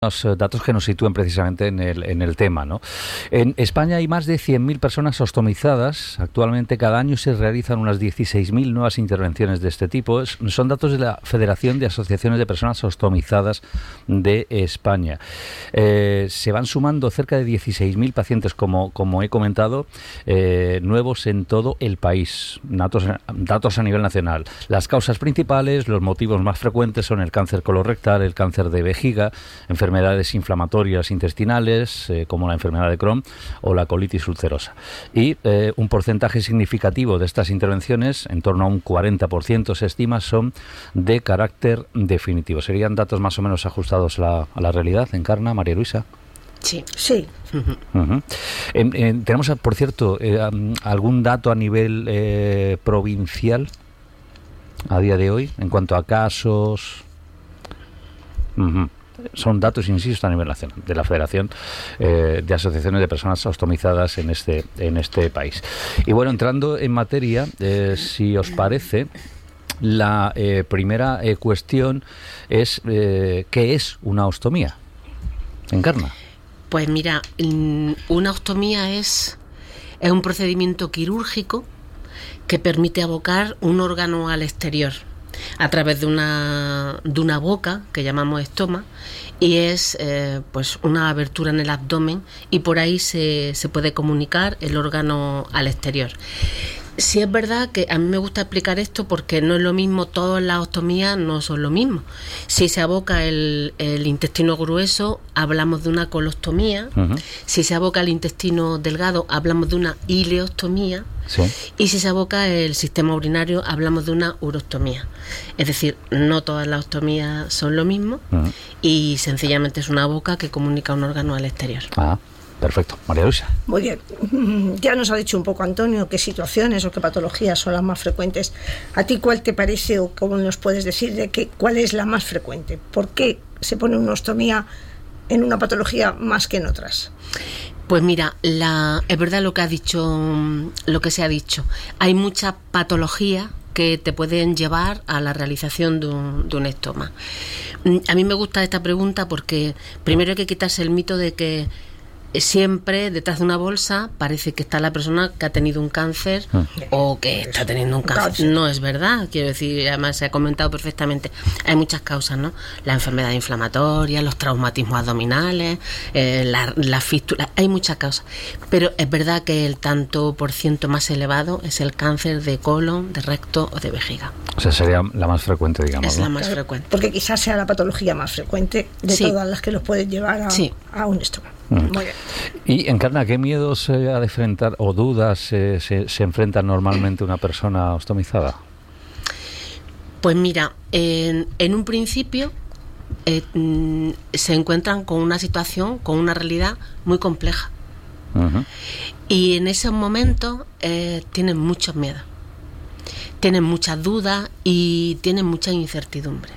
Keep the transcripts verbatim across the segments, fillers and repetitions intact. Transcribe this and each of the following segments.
Los datos que nos sitúen precisamente en el, en el tema, ¿no? En España hay más de cien mil personas ostomizadas. Actualmente cada año se realizan unas dieciséis mil nuevas intervenciones de este tipo. Es, son datos de la Federación de Asociaciones de Personas Ostomizadas de España. Eh, se van sumando cerca de dieciséis mil pacientes, como, como he comentado, eh, nuevos en todo el país. Datos, datos a nivel nacional. Las causas principales, los motivos más frecuentes son el cáncer colorectal, el cáncer de vejiga, enfermedades enfermedades inflamatorias intestinales, eh, como la enfermedad de Crohn o la colitis ulcerosa. Y eh, un porcentaje significativo de estas intervenciones, en torno a un cuarenta por ciento se estima, son de carácter definitivo. ¿Serían datos más o menos ajustados a la, a la realidad, Encarna, María Luisa? Sí, sí. Uh-huh. Eh, eh, tenemos, por cierto, eh, algún dato a nivel eh, provincial a día de hoy, en cuanto a casos. Uh-huh. Son datos, insisto, a nivel nacional, de la Federación eh, de Asociaciones de Personas Ostomizadas en este, en este país. Y bueno, entrando en materia, eh, si os parece, la eh, primera eh, cuestión es eh, ¿qué es una ostomía? Encarna. Pues mira, una ostomía es, es un procedimiento quirúrgico que permite abocar un órgano al exterior a través de una, de una boca que llamamos estoma, y es eh, pues una abertura en el abdomen, y por ahí se, se puede comunicar el órgano al exterior. Sí es verdad que a mí me gusta explicar esto porque no es lo mismo, todas las ostomías no son lo mismo. Si se aboca el, el intestino grueso, hablamos de una colostomía. Uh-huh. Si se aboca el intestino delgado, hablamos de una ileostomía. Sí. Y si se aboca el sistema urinario, hablamos de una urostomía. Es decir, no todas las ostomías son lo mismo. Uh-huh. Y sencillamente es una boca que comunica un órgano al exterior. Ah. Perfecto. María Luisa. Muy bien. Ya nos ha dicho un poco Antonio qué situaciones o qué patologías son las más frecuentes. ¿A ti cuál te parece o cómo nos puedes decir de que, cuál es la más frecuente? ¿Por qué se pone una ostomía en una patología más que en otras? Pues mira, la, es verdad lo que ha dicho, lo que se ha dicho. Hay muchas patologías que te pueden llevar a la realización de un, de un estoma. A mí me gusta esta pregunta porque primero hay que quitarse el mito de que siempre detrás de una bolsa parece que está la persona que ha tenido un cáncer ah. o que está teniendo un cáncer. No es verdad, quiero decir, además se ha comentado perfectamente. Hay muchas causas, ¿no? La enfermedad inflamatoria, los traumatismos abdominales, eh, la, la fístula, hay muchas causas. Pero es verdad que el tanto por ciento más elevado es el cáncer de colon, de recto o de vejiga. O sea, sería la más frecuente, digamos. Es ¿no? la más frecuente. Porque quizás sea la patología más frecuente de sí. todas las que los pueden llevar a, sí. a un estómago. Mm. Muy bien. Y, Encarna, ¿qué miedos se ha de enfrentar o dudas eh, se, se enfrenta normalmente una persona ostomizada? Pues mira, en, en un principio eh, mm, se encuentran con una situación, con una realidad muy compleja. Uh-huh. Y en esos momentos eh, tienen muchos miedos, tienen muchas dudas y tienen mucha incertidumbre.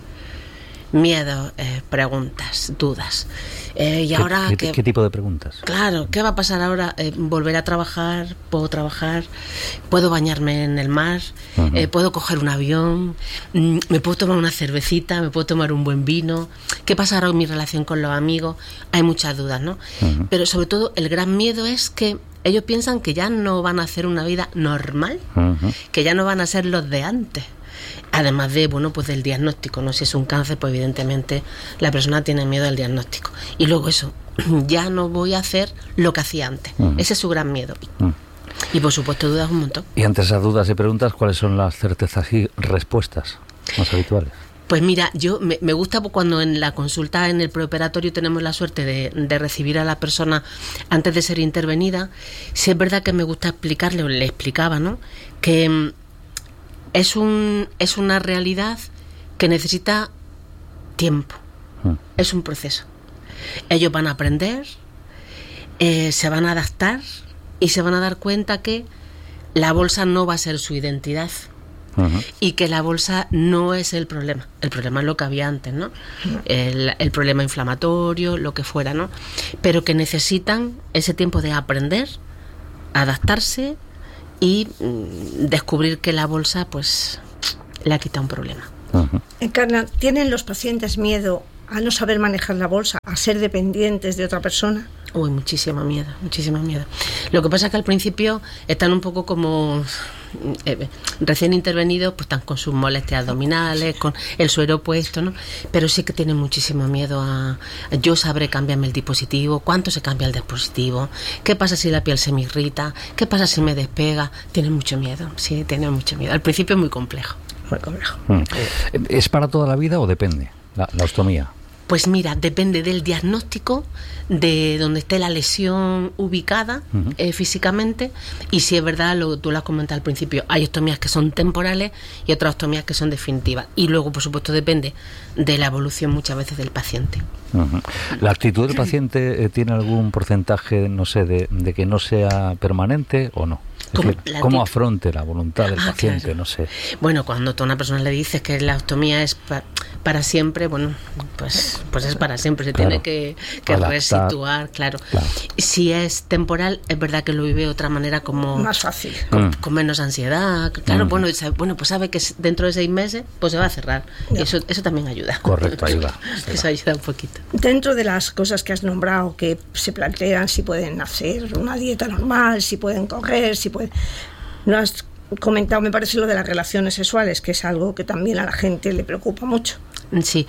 Miedos, eh, preguntas, dudas. Eh, y ¿Qué, ahora qué, que, ¿Qué tipo de preguntas? Claro, ¿qué va a pasar ahora? Eh, ¿Volveré a trabajar? ¿Puedo trabajar? ¿Puedo bañarme en el mar? Uh-huh. Eh, ¿Puedo coger un avión? ¿Me puedo tomar una cervecita? ¿Me puedo tomar un buen vino? ¿Qué pasa ahora en mi relación con los amigos? Hay muchas dudas, ¿no? Uh-huh. Pero sobre todo el gran miedo es que ellos piensan que ya no van a hacer una vida normal, uh-huh. que ya no van a ser los de antes. Además de, bueno, pues del diagnóstico, ¿no? Si es un cáncer, pues evidentemente la persona tiene miedo al diagnóstico. Y luego eso, ya no voy a hacer lo que hacía antes. Uh-huh. Ese es su gran miedo. Uh-huh. Y por supuesto dudas un montón. Y ante esas dudas y preguntas, ¿cuáles son las certezas y respuestas más habituales? Pues mira, yo me, me gusta cuando en la consulta en el preoperatorio tenemos la suerte de, de recibir a la persona antes de ser intervenida. Sí es verdad que me gusta explicarle, o le explicaba, ¿no? Que Es, un, es una realidad que necesita tiempo, mm. es un proceso. Ellos van a aprender, eh, se van a adaptar y se van a dar cuenta que la bolsa no va a ser su identidad. Uh-huh. Y que la bolsa no es el problema. El problema es lo que había antes, ¿no? El, el problema inflamatorio, lo que fuera, ¿no? Pero que necesitan ese tiempo de aprender, adaptarse y mm, descubrir que la bolsa pues le ha quitado un problema. Uh-huh. Encarna, ¿tienen los pacientes miedo a no saber manejar la bolsa, a ser dependientes de otra persona? Uy, muchísimo miedo, muchísimo miedo. Lo que pasa es que al principio están un poco como eh, recién intervenidos, pues están con sus molestias abdominales, con el suero puesto, ¿no? Pero sí que tienen muchísimo miedo a, yo sabré cambiarme el dispositivo, cuánto se cambia el dispositivo, qué pasa si la piel se me irrita, qué pasa si me despega. Tienen mucho miedo, sí, tienen mucho miedo. Al principio es muy complejo, muy complejo. Mm. ¿Es para toda la vida o depende la, la ostomía? Pues mira, depende del diagnóstico, de donde esté la lesión ubicada uh-huh. eh, físicamente, y si es verdad, lo, tú lo has comentado al principio, hay ostomías que son temporales y otras ostomías que son definitivas. Y luego, por supuesto, depende de la evolución muchas veces del paciente. Uh-huh. ¿La actitud del paciente eh, tiene algún porcentaje, no sé, de, de que no sea permanente o no? ¿Cómo, decir, ¿cómo afronte la voluntad del ah, paciente? Claro. No sé. Bueno, cuando tú a una persona le dices que la ostomía es pa, para siempre, bueno, pues, pues es para siempre, se claro. tiene que, que resituar, claro. claro. Si es temporal, es verdad que lo vive de otra manera, como más fácil, con, mm. con menos ansiedad, claro, mm. bueno, bueno, pues sabe que dentro de seis meses pues se va a cerrar. No. Y eso, eso también ayuda. Correcto, ayuda. Eso ayuda un poquito. Dentro de las cosas que has nombrado, que se plantean si pueden hacer una dieta normal, si pueden coger, si pueden... No has comentado, me parece, lo de las relaciones sexuales, que es algo que también a la gente le preocupa mucho. Sí,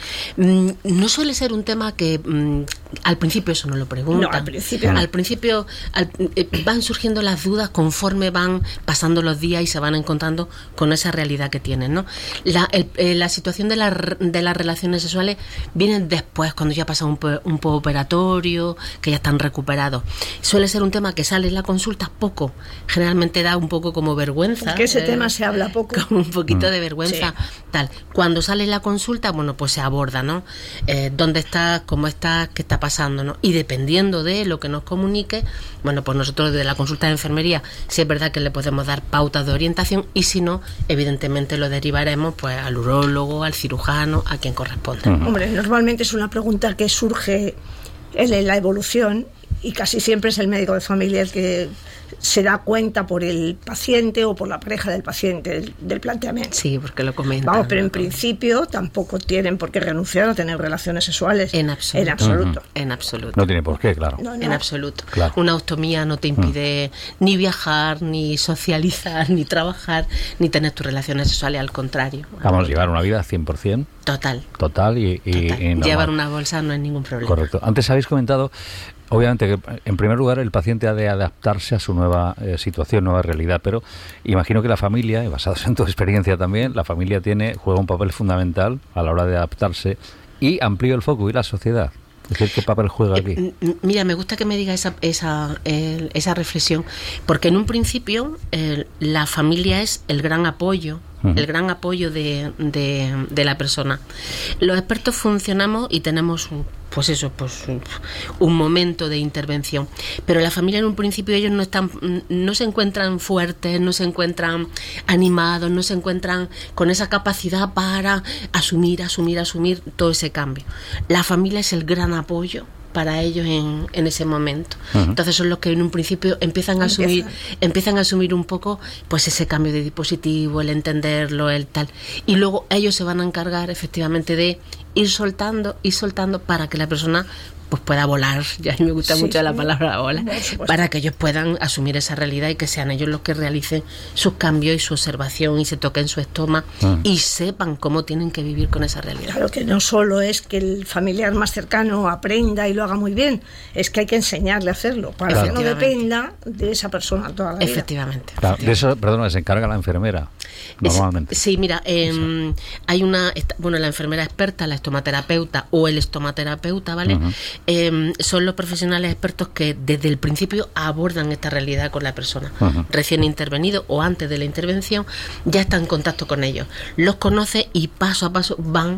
no suele ser un tema que mm, al principio eso no lo preguntan. No, al principio no. Al principio al, eh, van surgiendo las dudas conforme van pasando los días y se van encontrando con esa realidad que tienen, ¿no? La, el, eh, la situación de, la, de las relaciones sexuales viene después, cuando ya pasa un, un postoperatorio, que ya están recuperados. Suele ser un tema que sale en la consulta poco, generalmente da un poco como vergüenza. Porque ese eh, tema se habla poco. Como un poquito mm. de vergüenza, sí. tal. Cuando sale en la consulta, bueno, pues se aborda, ¿no? Eh, ¿Dónde estás? ¿Cómo estás? ¿Qué está pasando? ¿No? Y dependiendo de lo que nos comunique, bueno, pues nosotros desde la consulta de enfermería, sí es verdad que le podemos dar pautas de orientación, y si no, evidentemente lo derivaremos pues al urólogo, al cirujano, a quien corresponda. Uh-huh. Hombre, normalmente es una pregunta que surge en la evolución, y casi siempre es el médico de familia el que se da cuenta por el paciente o por la pareja del paciente del, del planteamiento. Sí, porque lo comentan. Vamos, pero en ¿no? principio tampoco tienen por qué renunciar a tener relaciones sexuales. En absoluto. En absoluto. Uh-huh. En absoluto. No tiene por qué, claro. No, no. En absoluto. Claro. Una ostomía no te impide uh-huh. ni viajar, ni socializar, ni trabajar, ni tener tus relaciones sexuales, al contrario. Vamos a llevar una vida cien por ciento. Total. Total y, y, Total. y Llevar una bolsa no es ningún problema. Correcto. Antes habéis comentado, obviamente, que en primer lugar el paciente ha de adaptarse a su nueva eh, situación, nueva realidad, pero imagino que la familia, y basados en tu experiencia también, la familia tiene juega un papel fundamental a la hora de adaptarse, y amplío el foco, y la sociedad. Es decir, ¿qué papel juega aquí? Eh, mira, me gusta que me diga esa esa, eh, esa reflexión, porque en un principio eh, la familia es el gran apoyo, uh-huh. el gran apoyo de, de, de la persona. Los expertos funcionamos y tenemos un, pues eso, pues un, un momento de intervención, pero la familia en un principio, ellos no están, no se encuentran fuertes, no se encuentran animados, no se encuentran con esa capacidad para asumir, asumir, asumir todo ese cambio. La familia es el gran apoyo para ellos en, en ese momento. Uh-huh. Entonces son los que en un principio empiezan a asumir, empiezan a asumir un poco pues ese cambio de dispositivo, el entenderlo, el tal, y luego ellos se van a encargar efectivamente de ir soltando y soltando para que la persona pues pueda volar. Ya a mí me gusta sí, mucho sí. la palabra volar, para que ellos puedan asumir esa realidad y que sean ellos los que realicen sus cambios y su observación y se toquen su estómago uh-huh. y sepan cómo tienen que vivir con esa realidad. Claro, que no solo es que el familiar más cercano aprenda y lo haga muy bien, es que hay que enseñarle a hacerlo para claro. que no dependa de esa persona toda la vida. Efectivamente. Claro, de eso, perdón, se encarga la enfermera normalmente. Es, sí, mira, eh, hay una, bueno, la enfermera experta, la estomaterapeuta o el estomaterapeuta, ¿vale? Uh-huh. Eh, son los profesionales expertos que desde el principio abordan esta realidad con la persona. Uh-huh. Recién intervenido o antes de la intervención, ya está en contacto con ellos. Los conoce y paso a paso van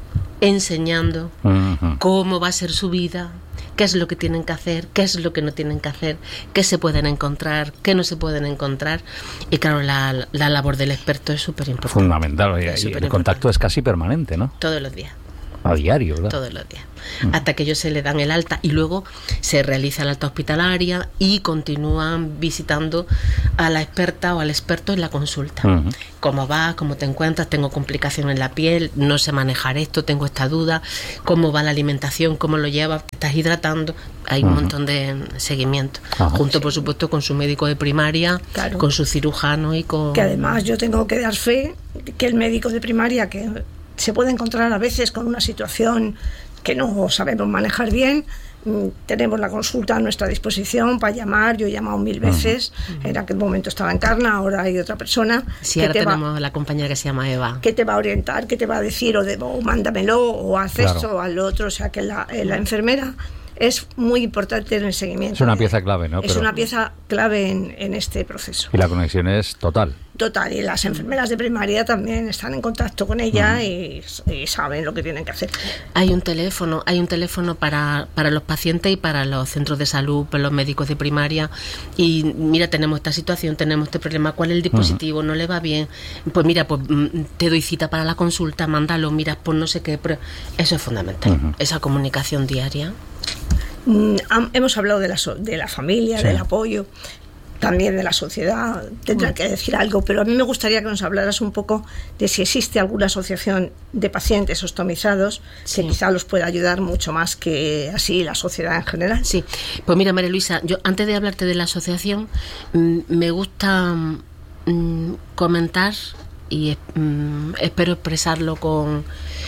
enseñando uh-huh. cómo va a ser su vida, qué es lo que tienen que hacer, qué es lo que no tienen que hacer, qué se pueden encontrar, qué no se pueden encontrar. Y claro, la, la labor del experto es súper importante. Fundamental. Y, y el contacto es casi permanente, ¿no? Todos los días. A diario, ¿verdad? Todos los días. Uh-huh. Hasta que ellos se le dan el alta y luego se realiza la alta hospitalaria y continúan visitando a la experta o al experto en la consulta. Uh-huh. ¿Cómo vas? ¿Cómo te encuentras? ¿Tengo complicación en la piel? ¿No sé manejar esto? ¿Tengo esta duda? ¿Cómo va la alimentación? ¿Cómo lo llevas? ¿Te estás hidratando? Hay uh-huh. un montón de seguimiento. Uh-huh. Junto, por supuesto, con su médico de primaria, claro. con su cirujano y con... Que además yo tengo que dar fe que el médico de primaria, que se puede encontrar a veces con una situación que no sabemos manejar bien, tenemos la consulta a nuestra disposición para llamar. Yo he llamado mil veces, uh-huh. en aquel momento estaba Encarna, ahora hay otra persona. Sí, que ahora te tenemos va, la compañera que se llama Eva. Que te va a orientar, que te va a decir, o, de, o mándamelo, o haz claro. esto, o haz lo otro. O sea, que la, la enfermera es muy importante en el seguimiento. Es una pieza clave, ¿no? Es Pero... una pieza clave en, en este proceso. Y la conexión es total. Total, y las enfermeras de primaria también están en contacto con ella uh-huh. y, y saben lo que tienen que hacer. Hay un teléfono, hay un teléfono para, para los pacientes y para los centros de salud, para los médicos de primaria. Y mira, tenemos esta situación, tenemos este problema, ¿cuál es el dispositivo? Uh-huh. ¿No le va bien? Pues mira, pues te doy cita para la consulta, mándalo, miras por no sé qué. Pero eso es fundamental, uh-huh. esa comunicación diaria. Mm, hemos hablado de la, so- de la familia, sí. del apoyo, también de la sociedad, tendrá que decir algo, pero a mí me gustaría que nos hablaras un poco de si existe alguna asociación de pacientes ostomizados sí. que quizá los pueda ayudar mucho más que así la sociedad en general. Sí, pues mira, María Luisa, yo antes de hablarte de la asociación, mmm, me gusta mmm, comentar y mmm, espero expresarlo con...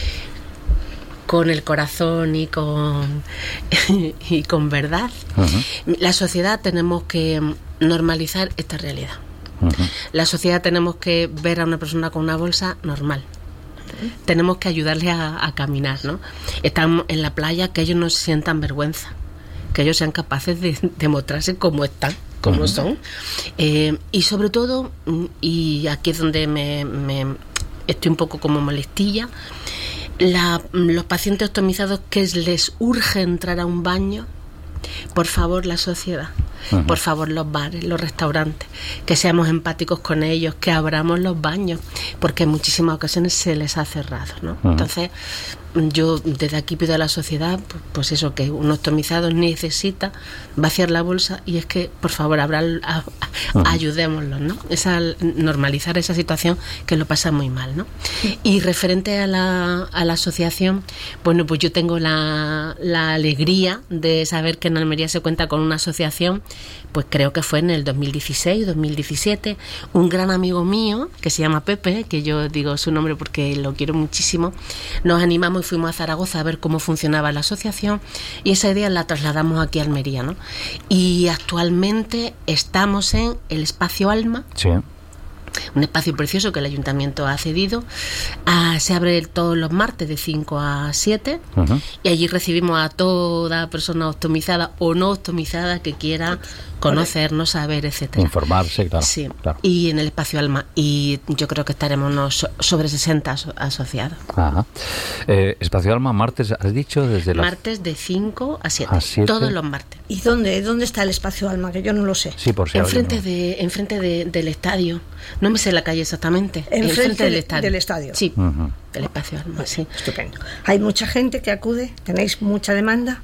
con el corazón y con y con verdad. Uh-huh. La sociedad tenemos que normalizar esta realidad. Uh-huh. La sociedad tenemos que ver a una persona con una bolsa normal. Uh-huh. Tenemos que ayudarle a, a caminar, ¿no? Están en la playa, que ellos no sientan vergüenza, que ellos sean capaces de, de mostrarse como están, como uh-huh. son. Eh, y sobre todo, y aquí es donde me, me estoy un poco como molestilla, La, los pacientes ostomizados que les urge entrar a un baño, por favor, la sociedad, uh-huh. por favor, los bares, los restaurantes, que seamos empáticos con ellos, que abramos los baños, porque en muchísimas ocasiones se les ha cerrado, ¿no? Uh-huh. Entonces, yo desde aquí pido a la sociedad, pues, pues eso, que un ostomizado necesita vaciar la bolsa y es que, por favor, abra, a, a, uh-huh. ayudémoslos, ¿no? Esa, normalizar esa situación que lo pasa muy mal, ¿no? Uh-huh. Y referente a la, a la asociación, bueno, pues yo tengo la, la alegría de saber que en Almería se cuenta con una asociación, pues creo que fue en el dos mil dieciséis, dos mil diecisiete, un gran amigo mío que se llama Pepe, que yo digo su nombre porque lo quiero muchísimo, nos animamos y fuimos a Zaragoza a ver cómo funcionaba la asociación y esa idea la trasladamos aquí a Almería, ¿no? Y actualmente estamos en el Espacio Alma. Sí. Un espacio precioso que el ayuntamiento ha cedido. Ah, se abre todos los martes de cinco a siete uh-huh. y allí recibimos a toda persona ostomizada o no ostomizada que quiera conocernos, saber, etcétera. Informarse, claro. Sí, claro. Y en el Espacio Alma. Y yo creo que estaremos unos sobre sesenta aso- asociados. Ajá. Eh, Espacio Alma, martes, has dicho, desde las... Martes de cinco a siete, todos los martes. ¿Y dónde, dónde está el Espacio Alma? Que yo no lo sé. Sí, por si enfrente, no. de, enfrente de, del estadio. No me sé la calle exactamente. Enfrente, enfrente del de, estadio. del estadio. Sí, uh-huh. del Espacio Alma, Bueno, sí. Estupendo. ¿Hay mucha gente que acude? ¿Tenéis mucha demanda?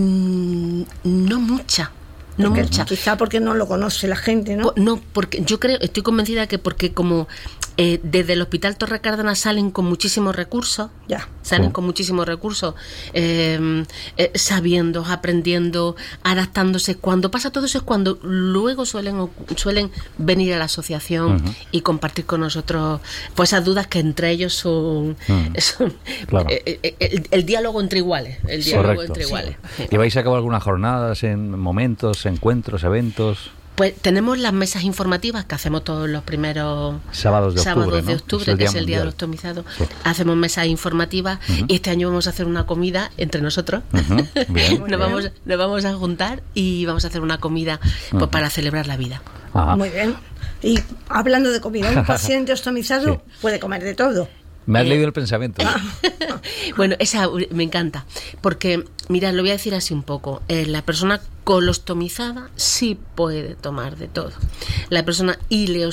Mm, no mucha. No porque, mucha. Quizá porque no lo conoce la gente, ¿no? Po- no, porque yo creo, estoy convencida que porque como eh, desde el Hospital Torre Cárdenas salen con muchísimos recursos, ya salen sí. con muchísimos recursos, eh, eh, sabiendo, aprendiendo, adaptándose. Cuando pasa todo eso es cuando luego suelen suelen venir a la asociación uh-huh. y compartir con nosotros pues esas dudas que entre ellos son, uh-huh. son claro. eh, eh, el, el diálogo entre iguales, el diálogo Correcto. entre iguales. Sí. ¿Y vais a cabo algunas jornadas, en momentos, encuentros, eventos? Pues tenemos las mesas informativas que hacemos todos los primeros sábados de sábados octubre, de ¿no? octubre, es el que día es el día mundial. del ostomizado. Sí. Hacemos mesas informativas uh-huh. y este año vamos a hacer una comida entre nosotros. Uh-huh. Bien. nos, vamos, nos vamos a juntar y vamos a hacer una comida pues, uh-huh. para celebrar la vida. Ajá. Muy bien. Y hablando de comida, un paciente ostomizado sí. puede comer de todo. Me has eh, leído el pensamiento. Bueno, esa me encanta, porque, mira, lo voy a decir así un poco. Eh, la persona colostomizada sí puede tomar de todo. La persona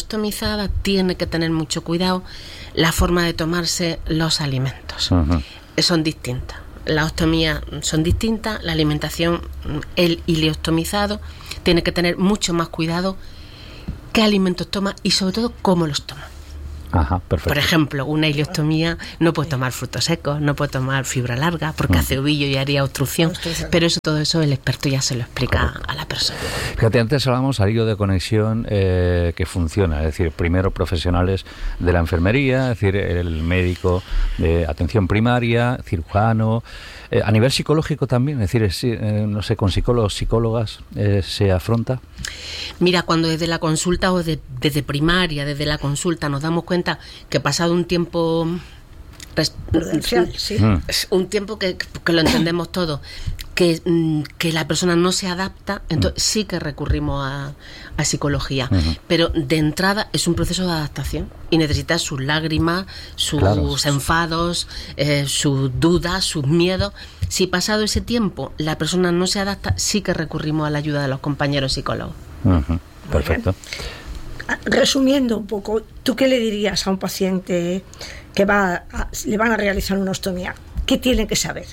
ileostomizada tiene que tener mucho cuidado la forma de tomarse los alimentos. Uh-huh. son distintas. Las ostomías son distintas, la alimentación, el ileostomizado tiene que tener mucho más cuidado qué alimentos toma y sobre todo cómo los toma. Ajá, perfecto. Por ejemplo, una ileostomía no puede tomar frutos secos, no puede tomar fibra larga porque mm. hace ovillo y haría obstrucción, pero eso todo eso el experto ya se lo explica Correcto. A la persona. Fíjate, antes hablábamos al hilo de conexión eh, que funciona, es decir, primero profesionales de la enfermería, es decir, el médico de atención primaria, cirujano, eh, a nivel psicológico también, es decir, es, eh, no sé, con psicólogos, psicólogas eh, se afronta. Mira, cuando desde la consulta o de, desde primaria, desde la consulta nos damos cuenta que pasado un tiempo prudencial, sí. mm. un tiempo que, que lo entendemos todo, que, que la persona no se adapta, entonces mm. sí que recurrimos a, a psicología, uh-huh. pero de entrada es un proceso de adaptación y necesita sus lágrimas, sus claro. enfados, eh, sus dudas, sus miedos. Si pasado ese tiempo la persona no se adapta, sí que recurrimos a la ayuda de los compañeros psicólogos. Uh-huh. Perfecto. Resumiendo un poco, ¿tú qué le dirías a un paciente que va a, le van a realizar una ostomía? ¿Qué tiene que saber?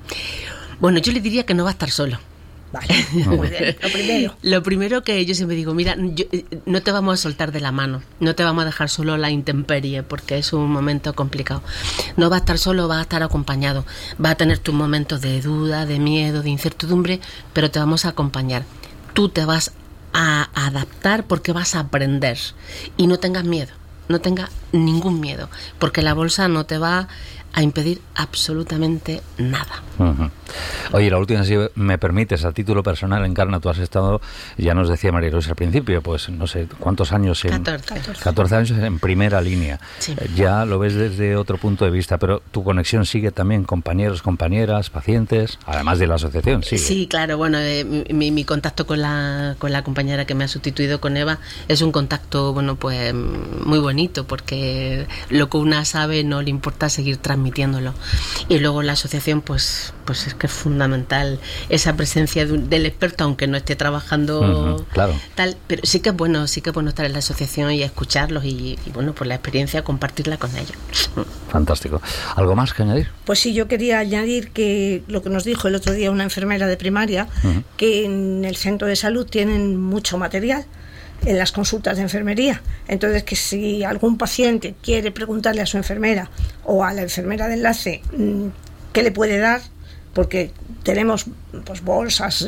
Bueno, yo le diría que no va a estar solo. Vale, muy bien. Lo primero. Lo primero que yo siempre digo, mira, yo, no te vamos a soltar de la mano, no te vamos a dejar solo la intemperie, porque es un momento complicado. No va a estar solo, va a estar acompañado. Va a tener tus momentos de duda, de miedo, de incertidumbre, pero te vamos a acompañar. Tú te vas a adaptar porque vas a aprender. Y no tengas miedo, no tengas ningún miedo, porque la bolsa no te va a impedir absolutamente nada. Uh-huh. Oye, la última, si me permites, a título personal, Encarna, tú has estado, ya nos decía María Luisa al principio, pues no sé, ¿cuántos años? En, catorce. catorce años en primera línea. Sí. Ya lo ves desde otro punto de vista, pero tu conexión sigue también, compañeros, compañeras, pacientes, además de la asociación, sigue. Sí, claro, bueno, eh, mi, mi contacto con la, con la compañera que me ha sustituido, con Eva, es un contacto, bueno, pues muy bonito, porque lo que una sabe no le importa seguir transmitiendo transmitiéndolo. Y luego la asociación, pues pues es que es fundamental esa presencia de un, del experto, aunque no esté trabajando uh-huh, claro. tal, pero sí que es bueno, sí que es bueno estar en la asociación y escucharlos y, y bueno, pues la experiencia compartirla con ellos. Fantástico. ¿Algo más que añadir? Pues sí, yo quería añadir que lo que nos dijo el otro día una enfermera de primaria, uh-huh. que en el centro de salud tienen mucho material en las consultas de enfermería. Entonces, que si algún paciente quiere preguntarle a su enfermera o a la enfermera de enlace qué le puede dar, porque tenemos pues bolsas,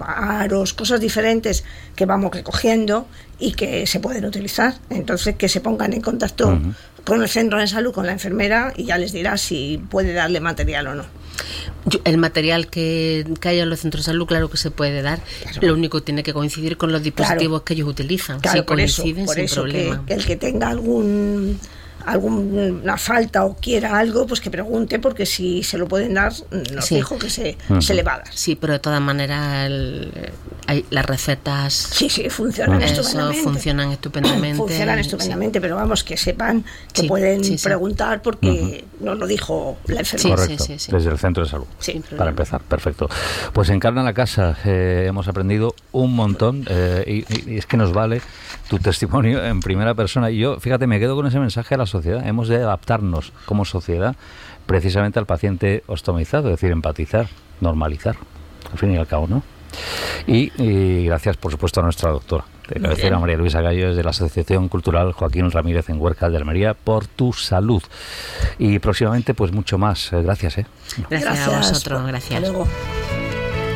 aros, cosas diferentes que vamos recogiendo y que se pueden utilizar. Entonces, que se pongan en contacto uh-huh. con el centro de salud, con la enfermera, y ya les dirá si puede darle material o no. Yo, el material que, que haya en los centros de salud, claro que se puede dar. Claro. Lo único que tiene que coincidir con los dispositivos claro. que ellos utilizan. Claro, si coinciden, por eso, por sin eso problema. Que, que el que tenga algún alguna falta o quiera algo, pues que pregunte, porque si se lo pueden dar, nos sí. dijo que se, uh-huh. se le va a dar. Sí, pero de todas maneras el, hay, las recetas sí, sí, funcionan eso, estupendamente. funcionan estupendamente. Funcionan estupendamente, sí. pero vamos, que sepan que sí, pueden sí, sí. preguntar, porque uh-huh. nos lo dijo la enfermera. Sí, Correcto, sí, sí, sí. desde el centro de salud. Sí, para empezar, perfecto. Pues en Encarna la Casa eh, hemos aprendido un montón eh, y, y es que nos vale tu testimonio en primera persona. Y yo, fíjate, me quedo con ese mensaje a la sociedad. Hemos de adaptarnos como sociedad precisamente al paciente ostomizado, es decir, empatizar, normalizar, al fin y al cabo, ¿no? Y, y gracias, por supuesto, a nuestra doctora de cabecera, María Luisa Gallo, desde la Asociación Cultural Joaquín Ramírez en Huerca de Almería, por tu salud. Y próximamente, pues mucho más. Gracias, ¿eh? Gracias, gracias a vosotros, gracias. Hasta luego.